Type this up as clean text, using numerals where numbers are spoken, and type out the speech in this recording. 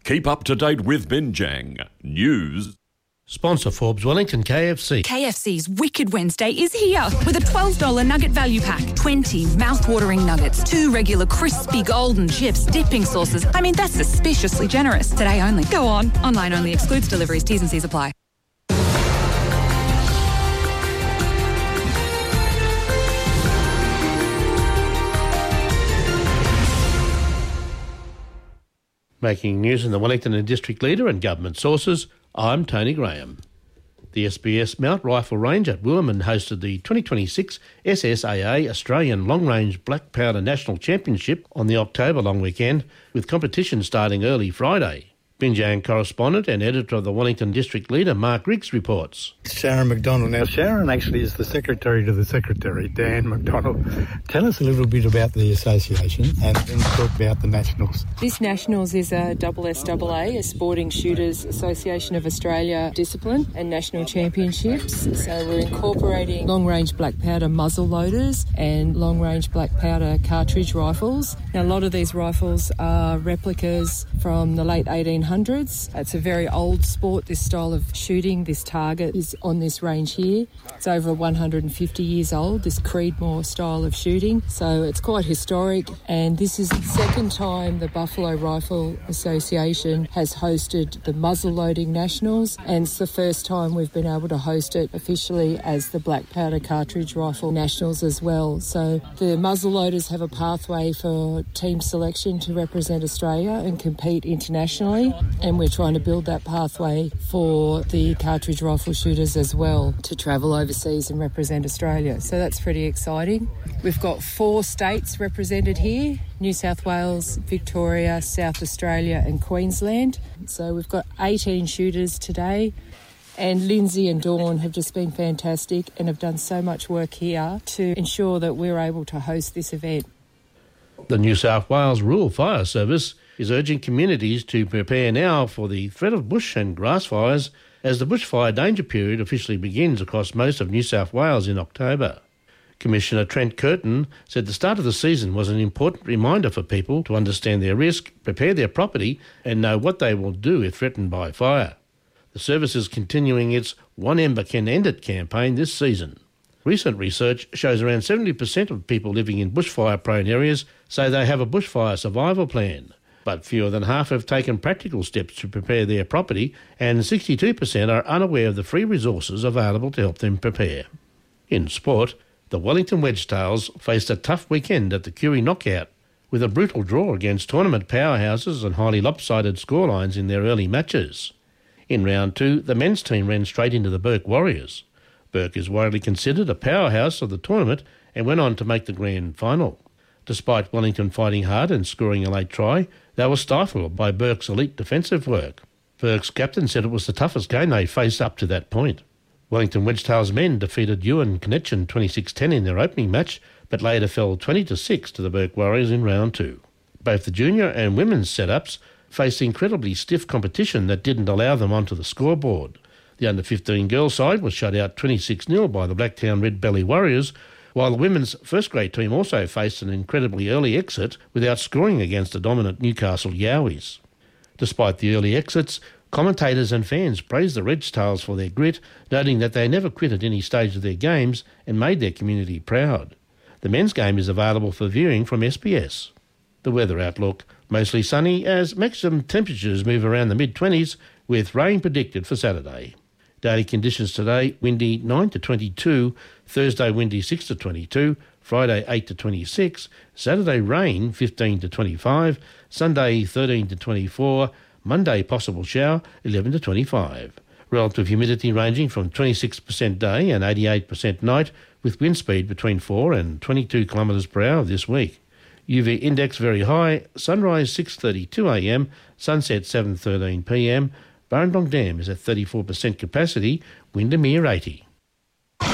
Keep up to date with Binjang News. Sponsor Forbes Wellington KFC. KFC's Wicked Wednesday is here with a $12 nugget value pack. 20 mouth-watering nuggets, 2 regular crispy golden chips, dipping sauces. I mean, that's suspiciously generous. Today only. Go on. Online only. Excludes deliveries. T's and C's apply. Making news in the Wellington and District Leader and government sources, I'm Tony Graham. The SBS Mount Rifle Range at Williman hosted the 2026 SSAA Australian Long Range Black Powder National Championship on the October long weekend, with competition starting early Friday. Binjang correspondent and editor of the Wellington District Leader, Mark Riggs, reports. Sharon McDonald. Now, Sharon actually is the secretary to the secretary, Dan McDonald. Tell us a little bit about the association and then talk about the Nationals. This Nationals is a SSAA, a Sporting Shooters Association of Australia discipline and national championships. So we're incorporating long-range black powder muzzle loaders and long-range black powder cartridge rifles. Now, a lot of these rifles are replicas from the late 1800s. It's a very old sport, this style of shooting. This target is on this range here. It's over 150 years old, this Creedmoor style of shooting. So it's quite historic, and this is the second time the Buffalo Rifle Association has hosted the muzzle loading nationals, and it's the first time we've been able to host it officially as the black powder cartridge rifle nationals as well. So the muzzle loaders have a pathway for team selection to represent Australia and compete internationally, and we're trying to build that pathway for the cartridge rifle shooters as well to travel overseas and represent Australia. So that's pretty exciting. We've got 4 states represented here: New South Wales, Victoria, South Australia and Queensland. So we've got 18 shooters today, and Lindsay and Dawn have just been fantastic and have done so much work here to ensure that we're able to host this event. The New South Wales Rural Fire Service is urging communities to prepare now for the threat of bush and grass fires as the bushfire danger period officially begins across most of New South Wales in October. Commissioner Trent Curtin said the start of the season was an important reminder for people to understand their risk, prepare their property and know what they will do if threatened by fire. The service is continuing its One Ember Can End It campaign this season. Recent research shows around 70% of people living in bushfire-prone areas say they have a bushfire survival plan, but fewer than half have taken practical steps to prepare their property, and 62% are unaware of the free resources available to help them prepare. In sport, the Wellington Wedgetails faced a tough weekend at the Curie Knockout, with a brutal draw against tournament powerhouses and highly lopsided scorelines in their early matches. In round 2, the men's team ran straight into the Burke Warriors. Burke is widely considered a powerhouse of the tournament and went on to make the grand final. Despite Wellington fighting hard and scoring a late try, they were stifled by Burke's elite defensive work. Burke's captain said it was the toughest game they faced up to that point. Wellington Wedgetails men defeated Ewan Connection 26-10 in their opening match, but later fell 20-6 to the Burke Warriors in round 2. Both the junior and women's setups faced incredibly stiff competition that didn't allow them onto the scoreboard. The under-15 girls side was shut out 26-0 by the Blacktown Red Belly Warriors, while the women's first-grade team also faced an incredibly early exit without scoring against the dominant Newcastle Yowies. Despite the early exits, commentators and fans praised the Wedgetails for their grit, noting that they never quit at any stage of their games and made their community proud. The men's game is available for viewing from SBS. The weather outlook: mostly sunny as maximum temperatures move around the mid-20s, with rain predicted for Saturday. Daily conditions today: windy 9 to 22, Thursday windy 6 to 22, Friday 8 to 26, Saturday rain 15 to 25, Sunday 13 to 24, Monday possible shower 11 to 25. Relative humidity ranging from 26% day and 88% night, with wind speed between 4 and 22 kilometres per hour this week. UV index very high, sunrise 6:32am, sunset 7:13pm. Barrendong Dam is at 34% capacity, Windermere 80.